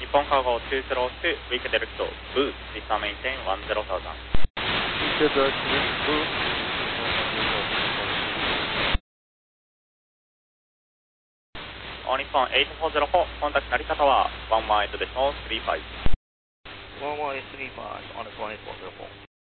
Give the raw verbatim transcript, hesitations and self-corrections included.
日本cargo two zero two, weekend direct to Boo, please maintain one zero thousand. Weekend direct to Boo. All Nippon eight four zero four, contact Narita Tower one one eight decimal three five. one one eight three five on the one eight four zero four.